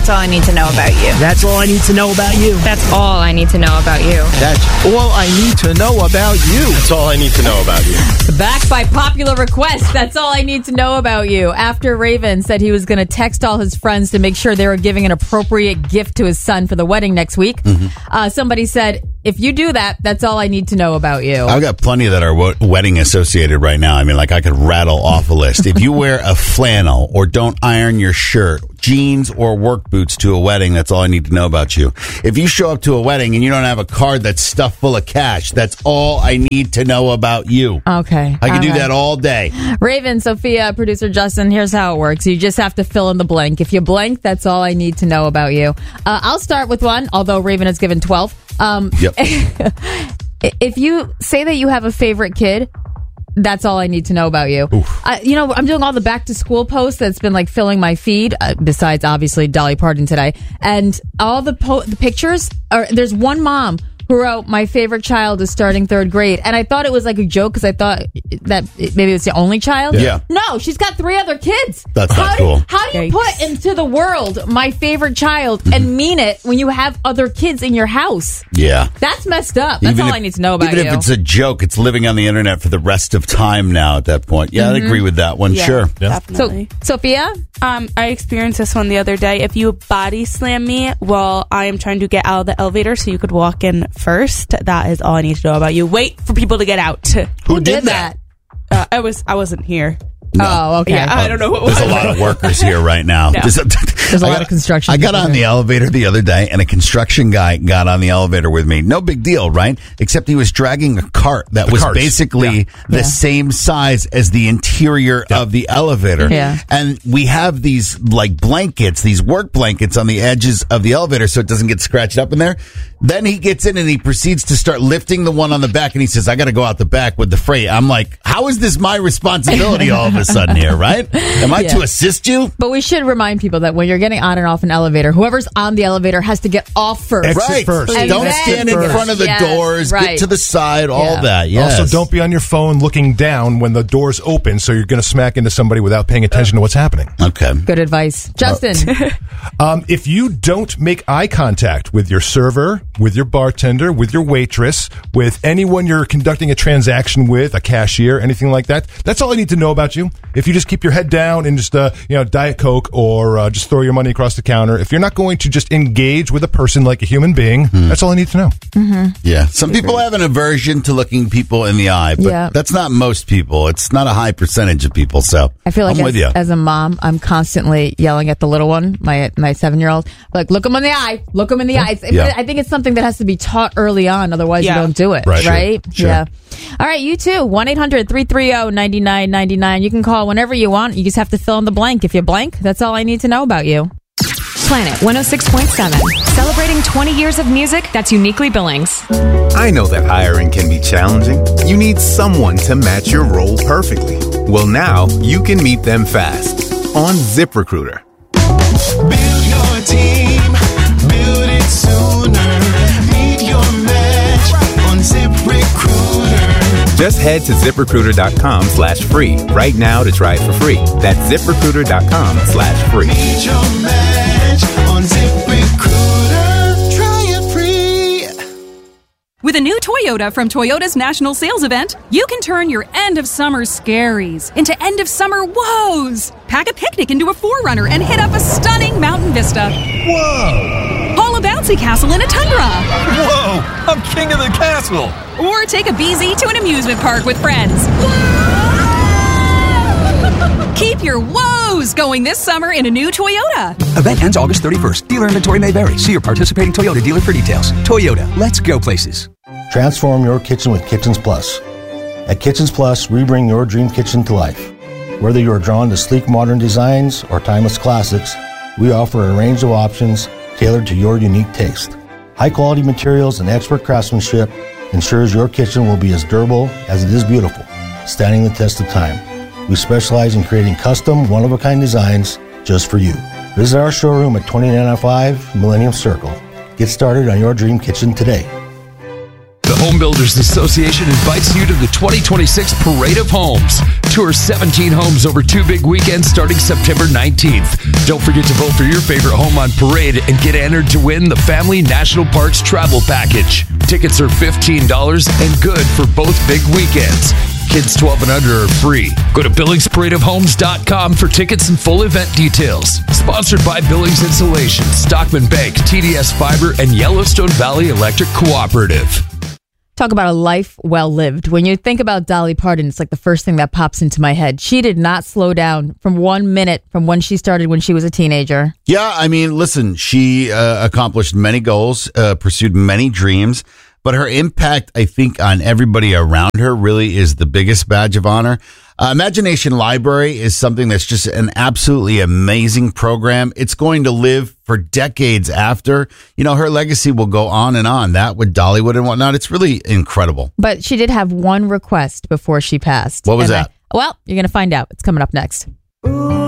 That's all I need to know about you. That's all I need to know about you. That's all I need to know about you. That's all I need to know about you. That's all I need to know about you. Back by popular request. That's all I need to know about you. After Raven said he was going to text all his friends to make sure they were giving an appropriate gift to his son for the wedding next week, somebody said, if you do that, that's all I need to know about you. I've got plenty that are wedding associated right now. I mean, like I could rattle off a list. If you wear a flannel or don't iron your shirt, jeans or work boots to a wedding, that's all I need to know about you. If you show up to a wedding and you don't have a card that's stuffed full of cash, that's all I need to know about you. Okay. I can do that all day. Raven, Sophia, producer Justin, here's how it works. You just have to fill in the blank. If you blank, that's all I need to know about you. I'll start with one, although Raven has given 12. Yep. If you say that you have a favorite kid, that's all I need to know about you. I'm doing all the back to school posts that's been like filling my feed, besides obviously Dolly Parton today. And all the pictures there's one mom who wrote, my favorite child is starting 3rd grade. And I thought it was like a joke because I thought that maybe it's the only child. Yeah. No, she's got 3 other kids. That's not cool. How do you put into the world my favorite child and mean it when you have other kids in your house? Yeah. That's messed up. That's all I need to know about you. Even if it's a joke, it's living on the internet for the rest of time now at that point. Yeah, I'd agree with that one. Yeah, sure. Definitely. So, Sophia? I experienced this one the other day. If you body slam me while I am trying to get out of the elevator so you could walk in first, that is all I need to know about you. Wait for people to get out. Who did that? I wasn't here. No. Oh, okay. Yeah, I don't know what was. There's a lot of workers here right now. No. There's a lot of construction. I got on the elevator the other day, and a construction guy got on the elevator with me. No big deal, right? Except he was dragging a cart that was basically the same size as the interior of the elevator. Yeah. And we have these like blankets, these work blankets on the edges of the elevator so it doesn't get scratched up in there. Then he gets in and he proceeds to start lifting the one on the back, and he says, I got to go out the back with the freight. I'm like, how is this my responsibility all of a sudden here, right? Am I to assist you? But we should remind people that when you're getting on and off an elevator, whoever's on the elevator has to get off first. Exit first. Don't stand in front of the doors. Get to the side, all that. Yes. Also, don't be on your phone looking down when the doors open, so you're going to smack into somebody without paying attention to what's happening. Okay. Good advice. Justin. If you don't make eye contact with your server, with your bartender, with your waitress, with anyone you're conducting a transaction with, a cashier, anything like that, that's all I need to know about you. If you just keep your head down and just, Diet Coke or just throw your money across the counter, if you're not going to just engage with a person like a human being, that's all I need to know. Mm-hmm. Yeah. Some people have an aversion to looking people in the eye, but that's not most people. It's not a high percentage of people. So I feel like I'm with you. As a mom, I'm constantly yelling at the little one, my 7-year-old, like, look him in the eye, look him in the eye. I think it's something that has to be taught early on. Otherwise, you don't do it. Right? Sure. Yeah. All right. You too. 1-800-330-9999. You can call whenever you want. You just have to fill in the blank. If you blank, that's all I need to know about you. Planet 106.7. Celebrating 20 years of music that's uniquely Billings. I know that hiring can be challenging. You need someone to match your role perfectly. Well, now you can meet them fast on ZipRecruiter. Build your team. Build it sooner. Meet your match on ZipRecruiter. Just head to ZipRecruiter.com/free right now to try it for free. That's ZipRecruiter.com/free. Meet your match on ZipRecruiter. Try it free. With a new Toyota from Toyota's National Sales Event, you can turn your end-of-summer scaries into end-of-summer woes. Pack a picnic into a 4Runner and hit up a stunning mountain vista. Whoa! Haul a bouncy castle in a Tundra. Whoa! I'm king of the castle! Or take a BZ to an amusement park with friends. Keep your woes going this summer in a new Toyota. Event ends August 31st. Dealer inventory may vary. See your participating Toyota dealer for details. Toyota, let's go places. Transform your kitchen with Kitchens Plus. At Kitchens Plus, we bring your dream kitchen to life. Whether you're drawn to sleek modern designs or timeless classics, we offer a range of options tailored to your unique taste. High-quality materials and expert craftsmanship ensures your kitchen will be as durable as it is beautiful, standing the test of time. We specialize in creating custom, one-of-a-kind designs just for you. Visit our showroom at 2905 Millennium Circle. Get started on your dream kitchen today. The Home Builders Association invites you to the 2026 Parade of Homes. Tour 17 homes over 2 big weekends starting September 19th. Don't forget to vote for your favorite home on Parade and get entered to win the Family National Parks Travel Package. Tickets are $15 and good for both big weekends. Kids 12 and under are free. Go to BillingsParadeOfHomes.com for tickets and full event details. Sponsored by Billings Insulation, Stockman Bank, TDS Fiber, and Yellowstone Valley Electric Cooperative. Talk about a life well lived. When you think about Dolly Parton, it's like the first thing that pops into my head. She did not slow down from 1 minute from when she started when she was a teenager. Yeah, I mean, listen, she accomplished many goals, pursued many dreams, but her impact, I think, on everybody around her really is the biggest badge of honor. Imagination Library is something that's just an absolutely amazing program. It's going to live for decades after. You know, her legacy will go on and on. That with Dollywood and whatnot. It's really incredible. But she did have one request before she passed. What was that? Well, you're going to find out. It's coming up next.